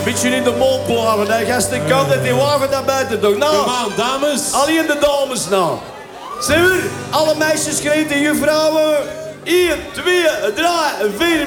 beetje in de mond blaven. Hè. Gasten kan dat die wagen naar buiten toch. Nou, Kom aan, dames. alleen de dames nou. Zijn we? Alle meisjes schreeuwen, juffrouwen. 1, 2, 3, 4.